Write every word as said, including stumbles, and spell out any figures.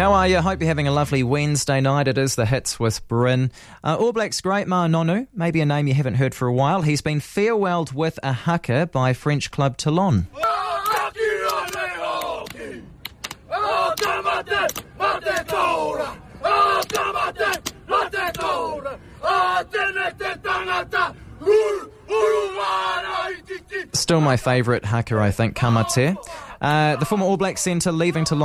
How are you? Hope you're having a lovely Wednesday night. It is The Hits with Bryn. Uh, All Blacks great Ma'a Nonu, maybe a name you haven't heard for a while. He's been farewelled with a haka by French club Toulon. Still my favourite haka, I think, Kamate. Uh, the former All Black centre leaving Toulon